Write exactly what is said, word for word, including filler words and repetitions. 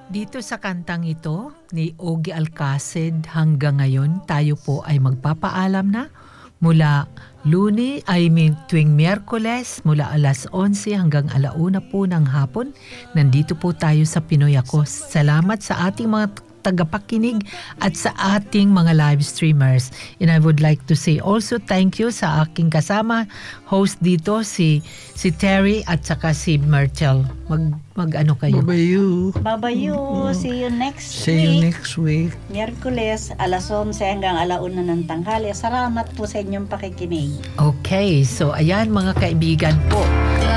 Dito sa kantang ito ni Ogie Alcacid, hanggang ngayon tayo po ay magpapaalam na mula Luni ay may tuwing Miyerkules mula alas onse hanggang alauna po ng hapon. Nandito po tayo sa Pinoy Ako. Salamat sa ating mga tagapakinig at sa ating mga live streamers. And I would like to say also thank you sa aking kasama host dito si si Terry at saka si Myrtle. Mag mag ano kayo? Babayu. Babayu. See you next See week. you next week. Miyerkules, alas onse hanggang alauna ng tanghali. Salamat po sa inyong pakikinig. Okay, so ayan mga kaibigan po.